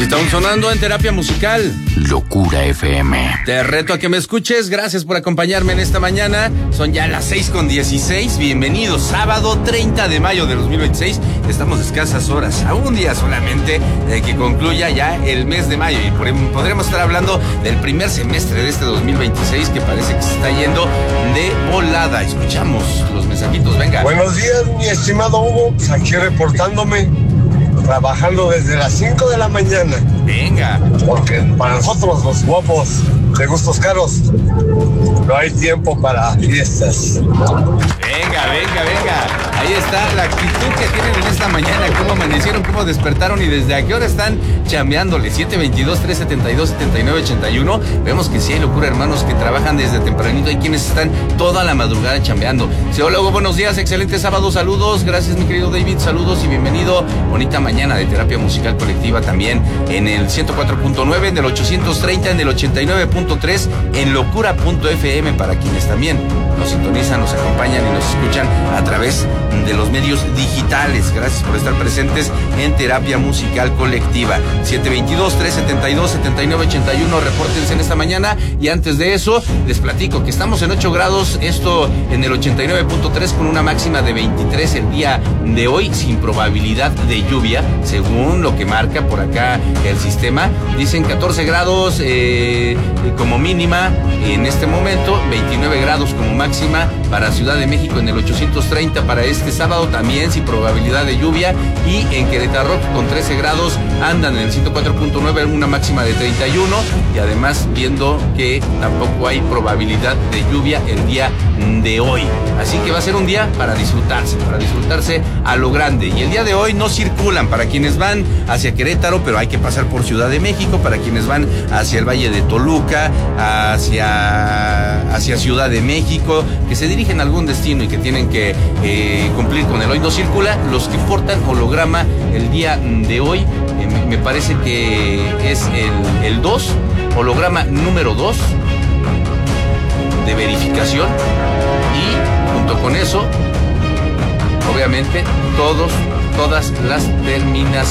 Estamos sonando en Terapia Musical. Locura FM. Te reto a que me escuches. Gracias por acompañarme en esta mañana. Son ya las 6:16. Bienvenidos. Sábado 30 de mayo de 2026. Estamos escasas horas, a un día solamente de que concluya ya el mes de mayo. Y podremos estar hablando del primer semestre de este 2026 que parece que se está yendo de volada. Escuchamos los mensajitos. Venga. Buenos días, mi estimado Hugo. Pues aquí reportándome. Trabajando desde las 5 de la mañana. Venga. Porque para nosotros los guapos de gustos caros no hay tiempo para fiestas. Venga. Ahí está la actitud que tienen en esta mañana. Cómo amanecieron, cómo despertaron y desde a qué hora están chambeándole. 722-372-7981. Vemos que sí hay locura, hermanos, que trabajan desde tempranito. Hay quienes están toda la madrugada chambeando. Psicólogo, buenos días, excelente sábado, saludos. Gracias, mi querido David, saludos y bienvenido. Bonita mañana de terapia musical colectiva también en el 104.9, en el 830, en el 89.3, en locura.fm para quienes también nos sintonizan, nos acompañan y nos escuchan a través de los medios digitales. Gracias por estar presentes en terapia musical colectiva. 722-372-7981, repórtense en esta mañana. Y antes de eso, les platico que estamos en 8 grados, esto en el 89.3 con una máxima de 23 el día de hoy, sin probabilidad de lluvia, según lo que marca por acá el sistema. Dicen 14 grados como mínima en este momento, 29 grados como máxima para Ciudad de México en el 830 para este sábado, también sin probabilidad de lluvia. Y en Querétaro con 13 grados andan en el 104.9, una máxima de 31, y además viendo que tampoco hay probabilidad de lluvia el día de hoy. Así que va a ser un día para disfrutarse a lo grande. Y el día de hoy no circulan para quienes van hacia Querétaro, pero hay que pasar por Ciudad de México. Para quienes van hacia el Valle de Toluca, hacia Ciudad de México, que se dirigen a algún destino y que tienen que cumplir con el hoy no circula. Los que portan holograma el día de hoy, me parece que es el 2, holograma número 2 de verificación, y junto con eso, obviamente, todas las terminaciones.